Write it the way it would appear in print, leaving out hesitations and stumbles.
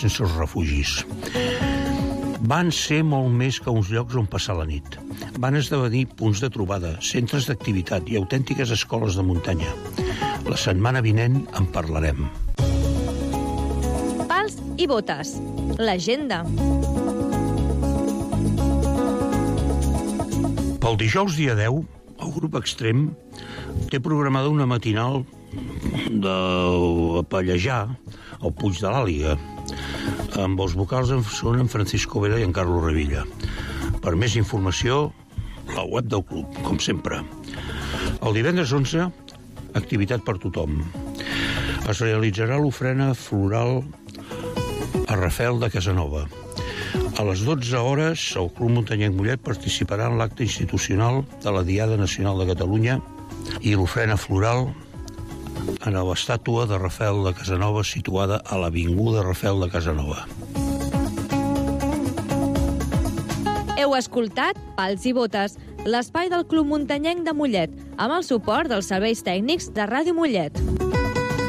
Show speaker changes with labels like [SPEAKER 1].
[SPEAKER 1] sense els refugis. Van ser molt més que uns llocs on passar la nit. Van esdevenir punts de trobada, centres d'activitat i autèntiques escoles de muntanya. La setmana vinent en parlarem.
[SPEAKER 2] Pals i botes. L'agenda.
[SPEAKER 1] Pel dijous dia 10, el grup Extrem té programada una matinal de pallejar al Puig de l'Àliga. Amb els vocals són en Francisco Vera i en Carlos Revilla. Per més informació, la web del club, com sempre. El divendres 11, activitat per tothom. Es realitzarà l'ofrena floral a Rafel de Casanova. A les 12 hores, el Club Muntanyenc Mollet participarà en l'acte institucional de la Diada Nacional de Catalunya i l'ofrena floral en l'estàtua de Rafel de Casanova situada a l'Avinguda Rafel de Casanova.
[SPEAKER 2] Heu escoltat Pals i botes, l'espai del Club Muntanyenc de Mollet, amb el suport dels serveis tècnics de Ràdio Mollet.